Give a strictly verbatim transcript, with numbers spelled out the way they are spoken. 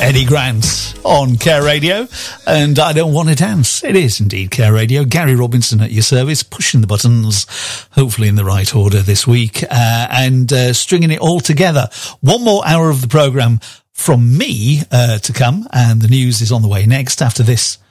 Eddie Grant on Care Radio, and I Don't Want to Dance. It is indeed Care Radio. Gary Robinson at your service, pushing the buttons, hopefully in the right order this week, uh, and uh, stringing it all together. One more hour of the programme from me uh, to come, and the news is on the way next after this